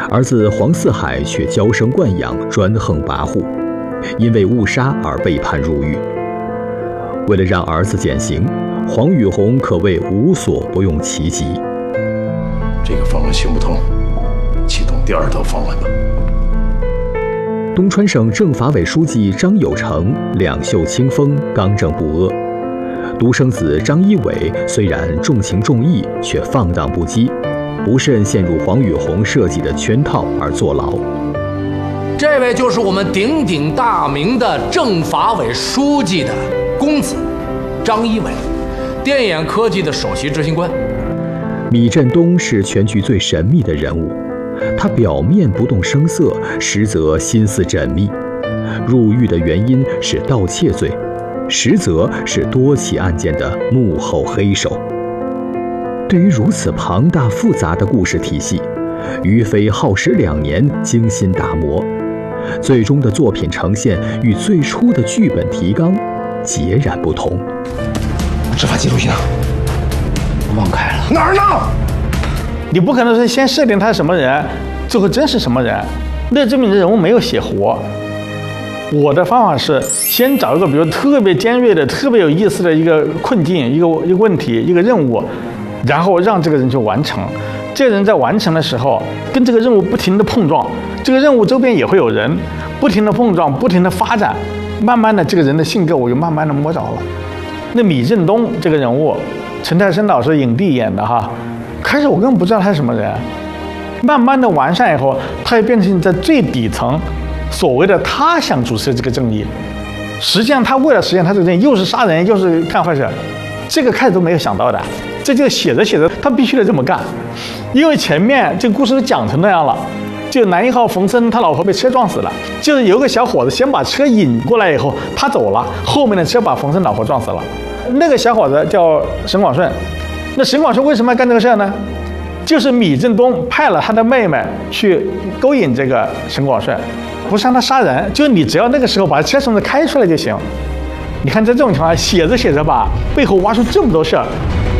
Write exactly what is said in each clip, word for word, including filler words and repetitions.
儿子黄四海却娇生惯养，专横跋扈，因为误杀而被判入狱。为了让儿子减刑，黄宇红可谓无所不用其极。 这个方案行不通，启动第二套方案吧。 东川省政法委书记张有成两袖清风，刚正不阿。独生子张一伟虽然重情重义，却放荡不羁，不慎陷入黄宇红设计的圈套而坐牢。 这位就是我们鼎鼎大名的政法委书记的公子张一伟，电眼科技的首席执行官。 米振东是全局最神秘的人物，他表面不动声色，实则心思缜密。入狱的原因是盗窃罪，实则是多起案件的幕后黑手。对于如此庞大复杂的故事体系，于飞耗时两年精心打磨，最终的作品呈现与最初的剧本提纲截然不同。 执法记录仪呢？忘开了。 哪儿呢？ 你不可能是先设定他是什么人，最后真是什么人，那证明这人物没有写活。我的方法是先找一个比如特别尖锐的、特别有意思的一个困境、一个一个问题、一个任务，然后让这个人去完成。这个人在完成的时候，跟这个任务不停的碰撞，这个任务周边也会有人不停的碰撞、不停的发展，慢慢的这个人的性格我就慢慢的摸着了。那米振东这个人物，陈泰生老师影帝演的哈，开始我根本不知道他是什么人，慢慢的完善以后，他也变成在最底层，所谓的他想主持这个正义，实际上他为了实现他这个正义，又是杀人又是干坏事，这个开始都没有想到的，这就写着写着他必须得这么干，因为前面这个故事都讲成那样了。就男一号冯森他老婆被车撞死了，就是有个小伙子先把车引过来以后，他走了，后面的车把冯森老婆撞死了。那个小伙子叫沈广顺，那沈广顺为什么要干这个事呢？就是米振东派了他的妹妹去勾引这个沈广顺，不是让他杀人，就是你只要那个时候把车从这开出来就行。你看在这种情况下，写着写着吧，背后挖出这么多事儿。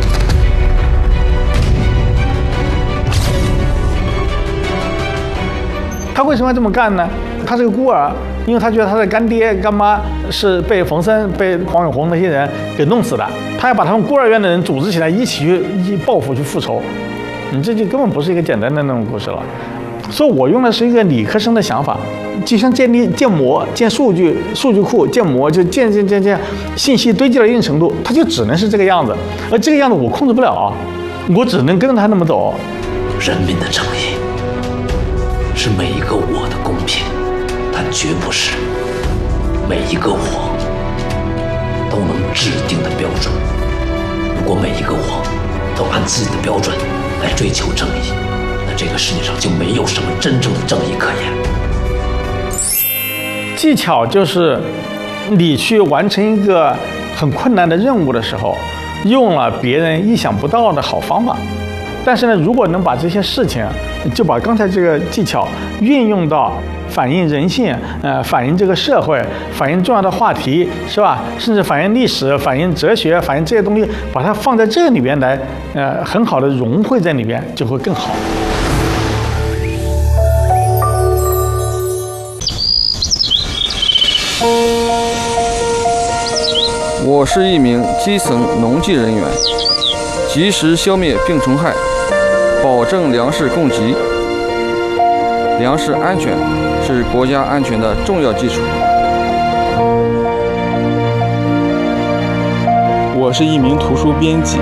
他为什么要这么干呢？他是个孤儿，因为他觉得他的干爹干妈是被冯森、被黄永红那些人给弄死的，他要把他们孤儿院的人组织起来，一起去一报复、去复仇。你这就根本不是一个简单的那种故事了。所以我用的是一个理科生的想法，就像建立建模、建数据、数据库建模，就建建建建信息堆积到一定程度，它就只能是这个样子，而这个样子我控制不了，我只能跟着他那么走。 人民的正义是每一个我的公平，但绝不是每一个我都能制定的标准。如果每一个我都按自己的标准来追求正义，那这个世界上就没有什么真正的正义可言。 技巧就是你去完成一个很困难的任务的时候，用了别人意想不到的好方法。但是呢，如果能把这些事情，就把刚才这个技巧运用到反映人性，呃，反映这个社会，反映重要的话题，是吧？甚至反映历史、反映哲学、反映这些东西，把它放在这里边来，呃，很好的融汇在里边，就会更好。 我是一名基层农技人员，及时消灭病虫害，保证粮食供给。粮食安全是国家安全的重要基础。 我是一名图书编辑，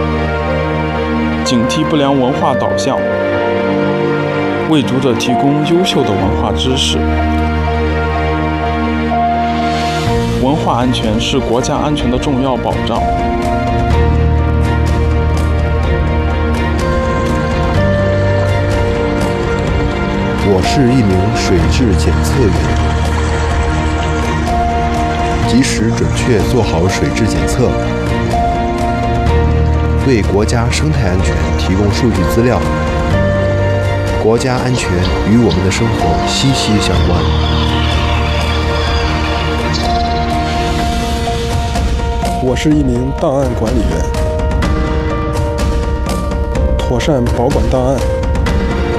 警惕不良文化导向，为读者提供优秀的文化知识。文化安全是国家安全的重要保障。 我是一名水质检测员，及时准确做好水质检测，为国家生态安全提供数据资料。国家安全与我们的生活息息相关。 我是一名档案管理员，妥善保管档案，